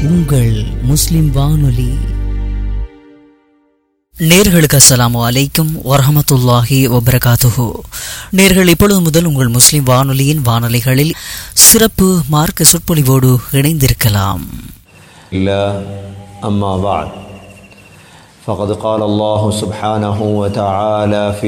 உங்கள் முஸ்லிம் வானொலி. நேர்களுக்கு அஸ்ஸலாமு அலைக்கும் வரஹ்மத்துல்லாஹி வபரகாத்துஹு. நேர்கள் இப்பொழுது முதல் உங்கள் முஸ்லிம் வானொலியின் வானொலிகளில் சிறப்பு மார்க்க சொற்பொழிவோடு இணைந்திருக்கலாம். أما بعد فقد قال الله سبحانه وتعالى في